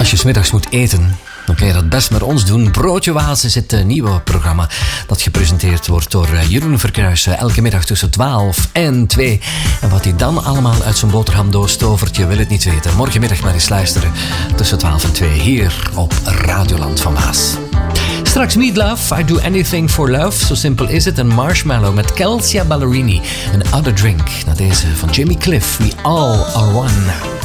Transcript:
Als je 's middags moet eten, dan kun je dat best met ons doen. Broodje Waas is het nieuwe programma dat gepresenteerd wordt door Jeroen Verkruijsen. Elke middag tussen 12 en 2. En wat hij dan allemaal uit zijn boterhamdoos tovert, je wil het niet weten. Morgenmiddag maar eens luisteren tussen 12 en 2 hier op Radioland van Waas. Straks Meat Love, I Do Anything for Love, zo simpel is het. Een Marshmallow met Kelsia Ballerini. Een Other Drink, na deze van Jimmy Cliff, We All Are One.